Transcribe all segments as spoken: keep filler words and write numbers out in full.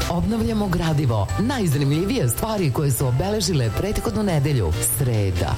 Obnavljamo gradivo. Najzanimljivije stvari koje su obeležile prethodnu nedelju. Sreda.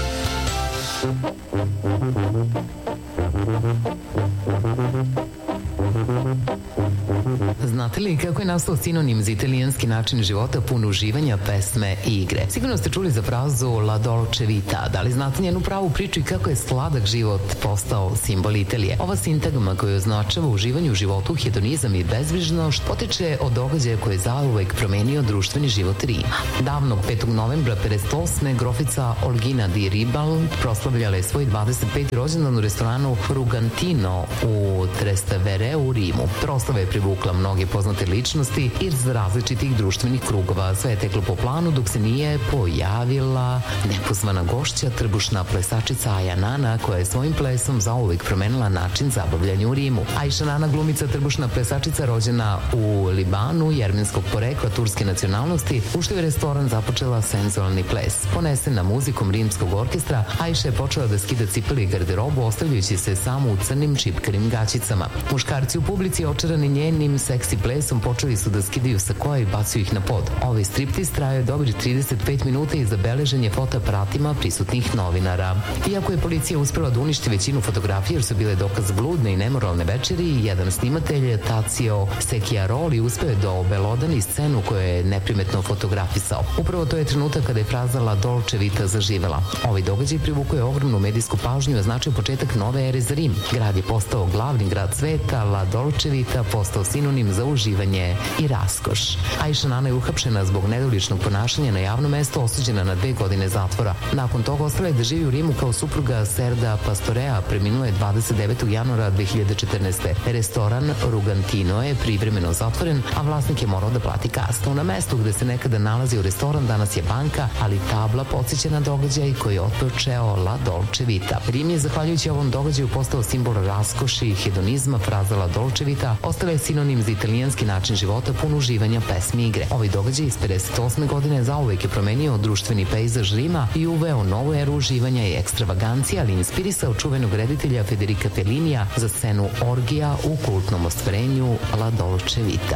Znate li kako je nastao sinonim za italijanski način života pun uživanja, pesme i igre? Sigurno ste čuli za frazu La Dolce Vita. Da li znate njenu pravu priču i kako je sladak život postao simbol Italije? Ova sintagma koja označava uživanje u životu, hedonizam i bezbrižnost potiče od događaja koji je zauvek promenio društveni život Rima. Davnog petog novembra pedeset osme grofica Olgina di Ribal proslavljala je svoj dvadeset peti rođendan u restoranu Rugantino u Trastevere u Rimu. Proslava je privukla mnoge poznate ličnosti iz različitih društvenih krugova. Sve je teklo po planu dok se nije pojavila nepozvana gošća, trbušna plesačica Aja Nana, koja je svojim plesom zauvek promenila način zabavljanja u Rimu. Aisha Nana, glumica, trbušna plesačica rođena u Libanu, jermenskog porekla, turske nacionalnosti, ušla je u restoran, započela senzualni ples. Ponesena muzikom rimskog orkestra, Aisha je počela da skida cipele i garderobu, ostavljajući se samo u crnim čipkarim gaćicama. Muškarci u publici, očarani njenim seksi plesom, počeli su da skidaju sakoe i bacaju ih na pod. Ovaj striptiz trajao je dobri trideset pet minuta i zabeležen je fotoaparatima prisutnih novinara. Iako je policija uspela da uništi većinu fotografija jer su bile dokaz bludne i nemoralne večeri, jedan snimatelj, Tazio Secchiaroli, uspeo je da obelodani scenu koju je neprimetno fotografisao. Upravo to je trenutak kada je fraza La Dolce Vita zaživela. Ovaj događaj privukao je ogromnu medijsku pažnju i označio početak nove ere za Rim. Grad je postao glavni grad sveta, La Dolce Vita postao sinonim za uživanje i raskoš. Aisha Nana je uhapšena zbog nedoličnog ponašanja na javnom mestu, osuđena na dve godine zatvora. Nakon toga ostala je da živi u Rimu kao supruga Serda Pastorea, preminula je dvadeset devetog januara dve hiljade četrnaeste. Restoran Rugantino je privremeno zatvoren, a vlasnik je morao da plati kaznu. Na mestu gde se nekada nalazio restoran danas je banka, ali tabla podsjeća na događaj koji je otpočeo La Dolce Vita. Rim je zahvaljujući ovom događaju postao simbol raskoši i hedonizma. Fraza La Dolce Vita ostala je sinonim za italijanski način života pun uživanja, pesmi i igre. Ovaj događaj iz pedeset osme godine zauvek je promenio društveni pejzaž Rima i uveo novu eru uživanja i ekstravagancije, ali inspirisao čuvenog reditelja Federica Fellinija za scenu orgija u kultnom ostvarenju La Dolce Vita.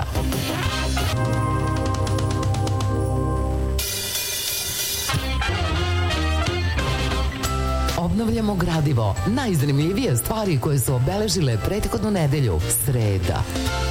Obnavljamo gradivo. Najzanimljivije stvari koje su obeležile prethodnu nedelju. Sreda.